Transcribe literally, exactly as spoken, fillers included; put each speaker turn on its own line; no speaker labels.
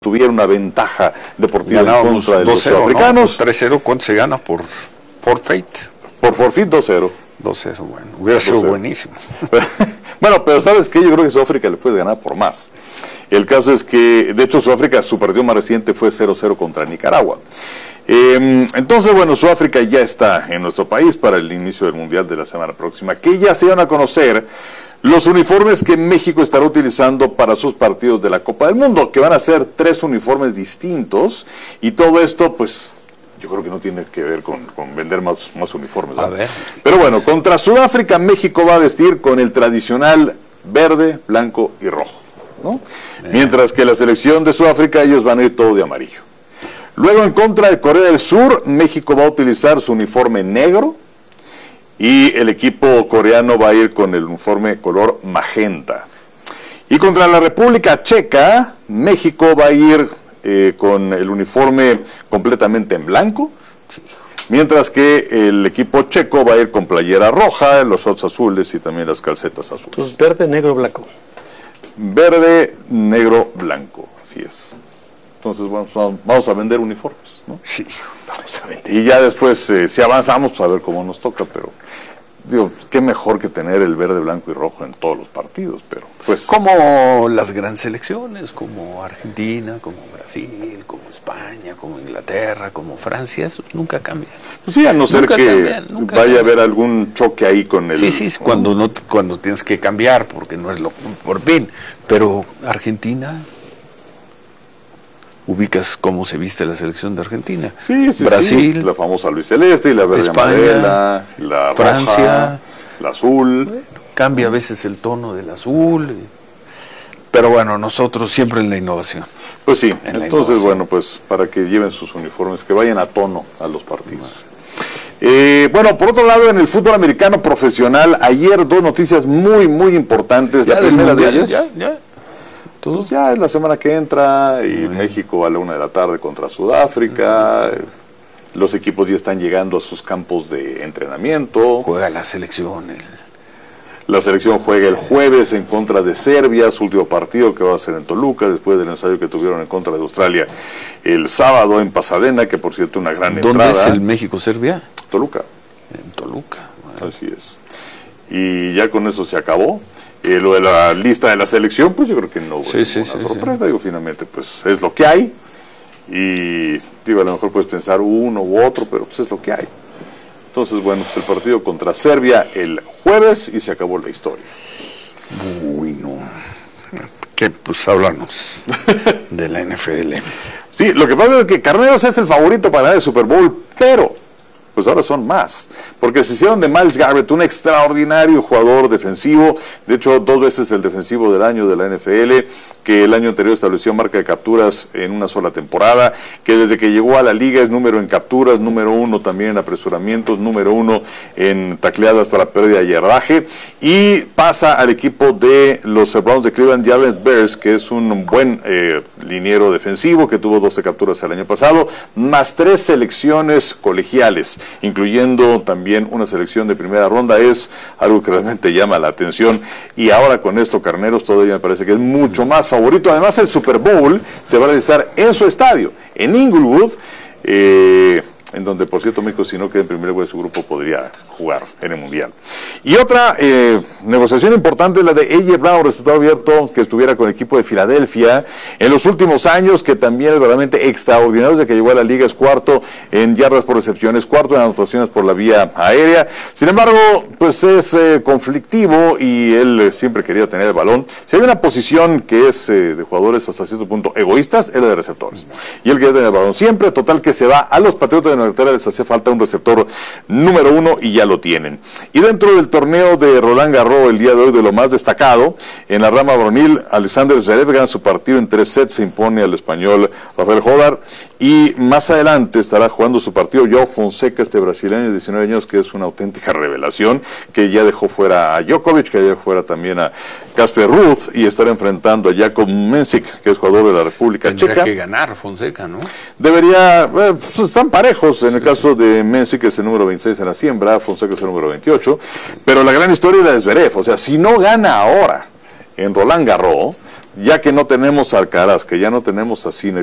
tuviera una ventaja deportiva en contra de los
sudafricanos. ¿No? tres cero, ¿cuánto se gana por forfeit?
Por forfeit dos cero.
dos cero, bueno, hubiera sido buenísimo.
Bueno, pero ¿sabes qué? Yo creo que Sudáfrica le puede ganar por más. El caso es que, de hecho, Sudáfrica, su partido más reciente fue cero cero contra Nicaragua. Eh, entonces, bueno, Sudáfrica ya está en nuestro país para el inicio del Mundial de la semana próxima, que ya se van a conocer los uniformes que México estará utilizando para sus partidos de la Copa del Mundo, que van a ser tres uniformes distintos, y todo esto, pues, yo creo que no tiene que ver con, con vender más, más uniformes, ¿verdad? A ver. Pero bueno, contra Sudáfrica, México va a vestir con el tradicional verde, blanco y rojo, ¿no? Mientras que la selección de Sudáfrica, ellos van a ir todo de amarillo. Luego, en contra de Corea del Sur, México va a utilizar su uniforme negro, y el equipo coreano va a ir con el uniforme color magenta. Y contra la República Checa, México va a ir eh, con el uniforme completamente en blanco, mientras que el equipo checo va a ir con playera roja, los shorts azules y también las calcetas azules.
Entonces, verde, negro, blanco.
Verde, negro, blanco, así es. Entonces, bueno, vamos a vender uniformes, ¿no?
Sí, vamos a vender.
Y ya después, eh, si avanzamos, pues a ver cómo nos toca, pero digo, qué mejor que tener el verde, blanco y rojo en todos los partidos, pero pues...
Como las grandes selecciones, como Argentina, como Brasil, como España, como Inglaterra, como Francia, eso nunca cambia.
Pues sí, a no ser que cambian, vaya cambian. a haber algún choque ahí con el...
Sí, sí, ¿no? cuando, no, cuando tienes que cambiar, porque no es lo por fin, pero Argentina... ubicas cómo se viste la selección de Argentina.
Sí, sí,
Brasil,
sí. La famosa Luis Celeste y la verde
España,
amarela, la
Francia,
roja, la azul.
Bueno, cambia a veces el tono del azul, pero bueno, nosotros siempre en la innovación.
Pues sí, entonces bueno, pues para que lleven sus uniformes, que vayan a tono a los partidos. Eh, bueno, por otro lado, en el fútbol americano profesional, ayer dos noticias muy, muy importantes.
La primera de ellas,
ya, ya. Pues ya es la semana que entra y uh-huh. México a la una de la tarde contra Sudáfrica. Uh-huh. Los equipos ya están llegando a sus campos de entrenamiento.
Juega la selección. El...
La selección juega el jueves en contra de Serbia, su último partido que va a ser en Toluca, después del ensayo que tuvieron en contra de Australia el sábado en Pasadena, que por cierto una gran
¿Dónde
entrada.
¿Dónde es el México-Serbia?
Toluca.
En Toluca. Bueno.
Así es. Y ya con eso se acabó. Eh, lo de la lista de la selección, pues yo creo que no hubo
sí, sí,
ninguna
sí,
sorpresa,
sí.
digo, finalmente, pues es lo que hay, y digo, a lo mejor puedes pensar uno u otro, pero pues es lo que hay. Entonces, bueno, pues el partido contra Serbia el jueves y se acabó la historia.
Uy, no. Que pues háblanos de la N F L.
Sí, lo que pasa es que Carneros es el favorito para ganar el Super Bowl, pero... pues ahora son más, porque se hicieron de Myles Garrett un extraordinario jugador defensivo, de hecho dos veces el defensivo del año de la N F L, que el año anterior estableció marca de capturas en una sola temporada, que desde que llegó a la liga es número en capturas, número uno también en apresuramientos, número uno en tacleadas para pérdida de yardaje, y pasa al equipo de los Browns de Cleveland, Javed Bears, que es un buen eh, liniero defensivo, que tuvo doce capturas el año pasado, más tres selecciones colegiales, incluyendo también una selección de primera ronda. Es algo que realmente llama la atención, y ahora con esto Carneros todavía me parece que es mucho más favorito. Además, el Super Bowl se va a realizar en su estadio, en Inglewood, eh, en donde, por cierto, México, si no queda en primer lugar de su grupo, podría jugar en el Mundial. Y otra eh, negociación importante es la de A J Brown, resultado abierto, que estuviera con el equipo de Filadelfia en los últimos años, que también es verdaderamente extraordinario, desde que llegó a la liga es cuarto en yardas por recepciones, cuarto en anotaciones por la vía aérea. Sin embargo, pues es eh, conflictivo y él eh, siempre quería tener el balón. Si hay una posición que es eh, de jugadores hasta cierto punto egoístas, es la de receptores. Y él quería tener el balón siempre, total que se va a los Patriotas de Inglaterra, les hacía falta un receptor número uno y ya lo tienen. Y dentro del torneo de Roland Garros el día de hoy, de lo más destacado, en la rama varonil, Alexander Zverev gana su partido en tres sets, se impone al español Rafael Jodar, y más adelante estará jugando su partido João Fonseca, este brasileño de diecinueve años, que es una auténtica revelación, que ya dejó fuera a Djokovic, que ya dejó fuera también a Casper Ruud, y estará enfrentando a Jakub Mensik, que es jugador de la República
Tendría
Checa.
que ganar Fonseca, ¿no?
Debería, eh, pues están parejos, en el caso de Mensik, que es el número veintiséis en la siembra, Fonseca es el número veintiocho, pero la gran historia es la de Zverev. O sea, si no gana ahora en Roland Garros, ya que no tenemos a Alcaraz, que ya no tenemos a Sinner,